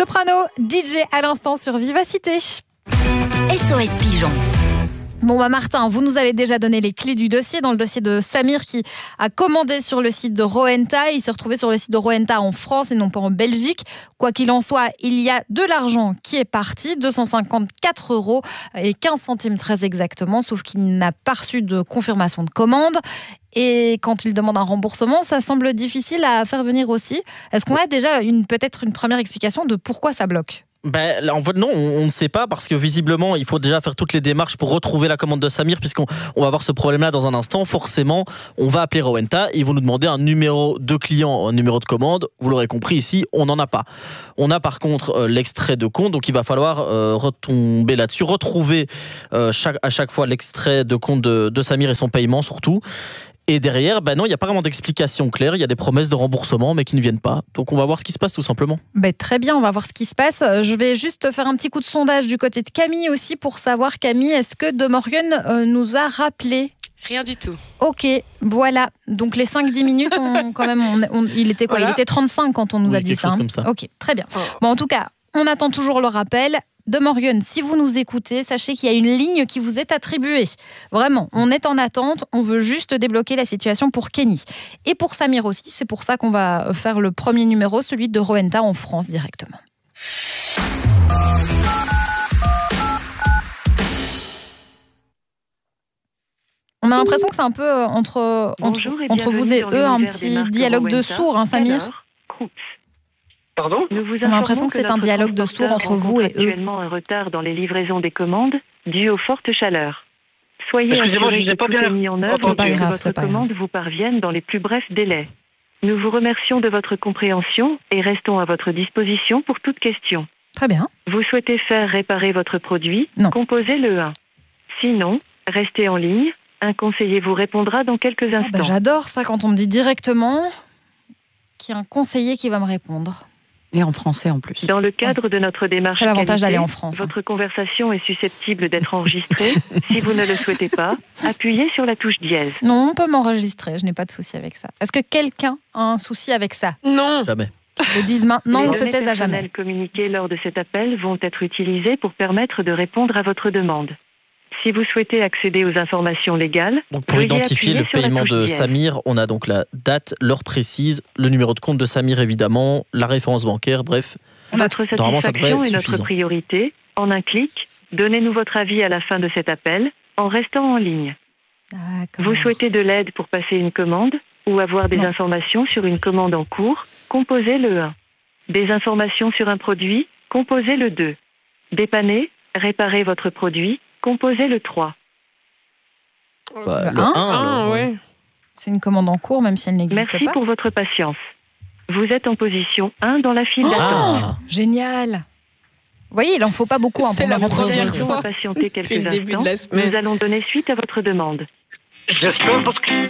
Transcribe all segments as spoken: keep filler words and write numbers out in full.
Soprano, D J à l'instant sur Vivacité. S O S Pigeon. Bon bah Martin, vous nous avez déjà donné les clés du dossier, dans le dossier de Samir qui a commandé sur le site de Rowenta. Il s'est retrouvé sur le site de Rowenta en France et non pas en Belgique. Quoi qu'il en soit, il y a de l'argent qui est parti, deux cent cinquante-quatre euros et quinze centimes très exactement, sauf qu'il n'a pas reçu de confirmation de commande. Et quand il demande un remboursement, ça semble difficile à faire venir aussi. Est-ce qu'on a déjà une, peut-être une première explication de pourquoi ça bloque ? Ben, en fait, non, on, on ne sait pas parce que visiblement, il faut déjà faire toutes les démarches pour retrouver la commande de Samir, puisqu'on on va voir ce problème-là dans un instant. Forcément, on va appeler Rowenta, ils vont nous demander un numéro de client, un numéro de commande. Vous l'aurez compris, ici, on n'en a pas. On a par contre euh, l'extrait de compte, donc il va falloir euh, retomber là-dessus, retrouver euh, chaque, à chaque fois l'extrait de compte de, de Samir et son paiement surtout. Et derrière, ben non, il n'y a pas vraiment d'explication claire. Il y a des promesses de remboursement, mais qui ne viennent pas. Donc, on va voir ce qui se passe, tout simplement. Ben, très bien, on va voir ce qui se passe. Je vais juste faire un petit coup de sondage du côté de Camille aussi pour savoir, Camille, est-ce que De Morgan euh, nous a rappelé ? Rien du tout. Ok, voilà. Donc, les cinq dix minutes, on, quand même, on, on, il était quoi voilà. Il était trente-cinq quand on nous oui, a dit ça. Chose hein. comme ça. Ok, très bien. Oh. Bon, en tout cas, on attend toujours le rappel. De Morgan, si vous nous écoutez, sachez qu'il y a une ligne qui vous est attribuée. Vraiment, on est en attente, on veut juste débloquer la situation pour Kenny. Et pour Samir aussi, c'est pour ça qu'on va faire le premier numéro, celui de Rowenta en France directement. On a l'impression que c'est un peu entre, entre, entre vous et eux un petit dialogue de sourds, hein, Samir ? Pardon ? On a l'impression que c'est un dialogue de sourds entre vous et eux. Actuellement un retard dans les livraisons des commandes dû aux fortes chaleurs. Soyez Excusez-moi, je n'ai pas bien mis en œuvre pour que grave, votre commande grave. vous parvienne dans les plus brefs délais. Nous vous remercions de votre compréhension et restons à votre disposition pour toute question. Très bien. Vous souhaitez faire réparer votre produit ? Non. Composez le un. Sinon, restez en ligne. Un conseiller vous répondra dans quelques instants. Ah bah j'adore ça quand on me dit directement qu'il y a un conseiller qui va me répondre. Et en français en plus. Dans le cadre de notre démarche c'est l'avantage qualité, d'aller en France. Votre hein. conversation est susceptible d'être enregistrée. Si vous ne le souhaitez pas, appuyez sur la touche dièse. Non, on peut m'enregistrer, je n'ai pas de souci avec ça. Est-ce que quelqu'un a un souci avec ça ? Non. Jamais. Le disent maintenant, on se taise à jamais. Les données personnelles communiquées lors de cet appel vont être utilisées pour permettre de répondre à votre demande. Si vous souhaitez accéder aux informations légales, donc pour identifier le paiement de dièse. Samir, on a donc la date, l'heure précise, le numéro de compte de Samir évidemment, la référence bancaire, bref. Notre satisfaction est notre priorité. En un clic, donnez-nous votre avis à la fin de cet appel en restant en ligne. D'accord. Vous souhaitez de l'aide pour passer une commande ou avoir des non. informations sur une commande en cours, composez le un. Des informations sur un produit, composez le deux. Dépanner, réparer votre produit, composez le trois. Bah, le le un, Ah, ouais. C'est une commande en cours, même si elle n'existe Merci pas. pour votre patience. Vous êtes en position un dans la file oh, d'attente. Génial. Vous voyez, il en faut pas beaucoup hein, c'est pour la me rentrer première au fois. Nous patienter quelques Depuis le début de la instants. semaine. Nous allons donner suite à votre demande. J'espère parce que...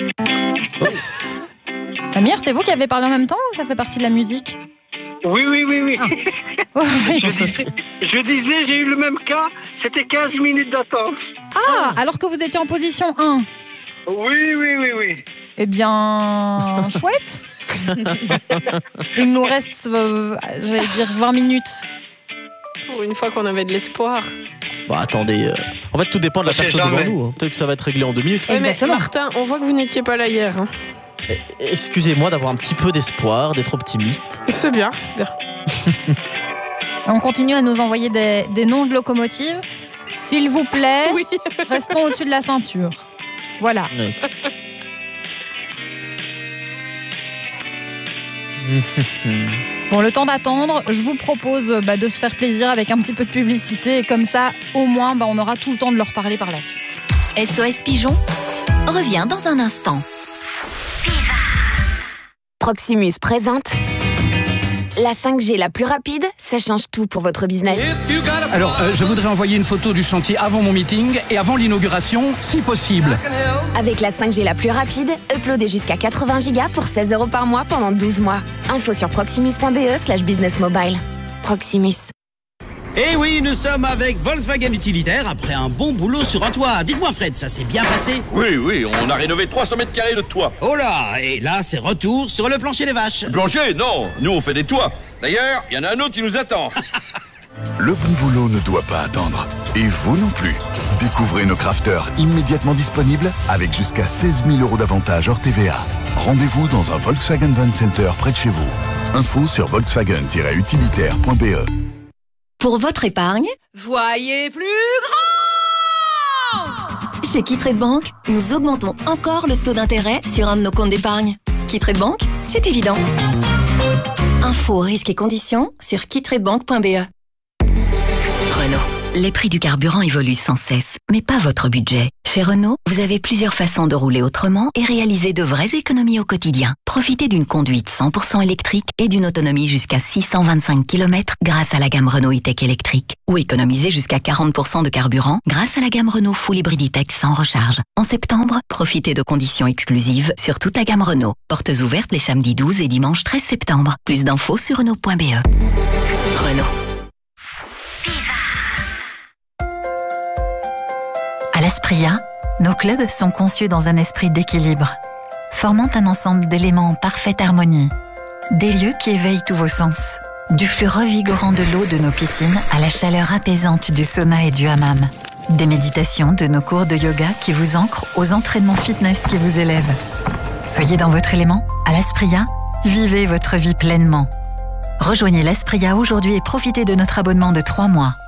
Samir, c'est vous qui avez parlé en même temps ou ça fait partie de la musique ? Oui, oui, oui, oui. Ah. Oh, oui. je, disais, je disais, j'ai eu le même cas, c'était quinze minutes d'attente. Ah, alors que vous étiez en position un. Oui, oui, oui, oui. Eh bien, chouette. Il nous reste, euh, j'allais dire, vingt minutes. Pour une fois qu'on avait de l'espoir. Bon, attendez, euh... en fait tout dépend de la On sait personne devant jamais. nous. Hein. Peut-être que ça va être réglé en deux minutes. Ouais, mais Exactement. Martin, on voit que vous n'étiez pas là hier. Hein. Excusez-moi d'avoir un petit peu d'espoir, d'être optimiste. C'est bien, c'est bien. On continue à nous envoyer des, des noms de locomotives. S'il vous plaît, Oui. restons au-dessus de la ceinture. Voilà. Oui. Bon, le temps d'attendre, je vous propose bah, de se faire plaisir avec un petit peu de publicité. Et comme ça, au moins, bah, on aura tout le temps de leur parler par la suite. S O S Pigeon revient dans un instant. Proximus présente la cinq G la plus rapide, ça change tout pour votre business. Alors, euh, je voudrais envoyer une photo du chantier avant mon meeting et avant l'inauguration, si possible. Avec la cinq G la plus rapide, uploadez jusqu'à quatre-vingts gigas pour seize euros par mois pendant douze mois. Info sur proximus point b e slash business mobile. Proximus. Et oui, nous sommes avec Volkswagen Utilitaire après un bon boulot sur un toit. Dites-moi Fred, ça s'est bien passé? Oui, oui, on a rénové trois cents mètres carrés de toit. Oh là, et là c'est retour sur le plancher des vaches. Le plancher? Non, nous on fait des toits. D'ailleurs, il y en a un autre qui nous attend. Le bon boulot ne doit pas attendre. Et vous non plus. Découvrez nos crafters immédiatement disponibles avec jusqu'à seize mille euros d'avantages hors T V A. Rendez-vous dans un Volkswagen Van Center près de chez vous. Info sur volkswagen tiret utilitaire point b e. Pour votre épargne, voyez plus grand! Chez Kitrade Bank, nous augmentons encore le taux d'intérêt sur un de nos comptes d'épargne. Kitrade Bank, c'est évident. Infos, risques et conditions sur kitradebank point b e. Renault. Les prix du carburant évoluent sans cesse, mais pas votre budget. Chez Renault, vous avez plusieurs façons de rouler autrement et réaliser de vraies économies au quotidien. Profitez d'une conduite cent pour cent électrique et d'une autonomie jusqu'à six cent vingt-cinq kilomètres grâce à la gamme Renault E-Tech électrique. Ou économisez jusqu'à quarante pour cent de carburant grâce à la gamme Renault Full Hybrid E-Tech sans recharge. En septembre, profitez de conditions exclusives sur toute la gamme Renault. Portes ouvertes les samedis douze et dimanche treize septembre. Plus d'infos sur Renault point b e. Renault. À l'Aspria, nos clubs sont conçus dans un esprit d'équilibre, formant un ensemble d'éléments en parfaite harmonie. Des lieux qui éveillent tous vos sens. Du flux revigorant de l'eau de nos piscines à la chaleur apaisante du sauna et du hammam. Des méditations de nos cours de yoga qui vous ancrent aux entraînements fitness qui vous élèvent. Soyez dans votre élément, à l'Aspria, vivez votre vie pleinement. Rejoignez l'Aspria aujourd'hui et profitez de notre abonnement de trois mois.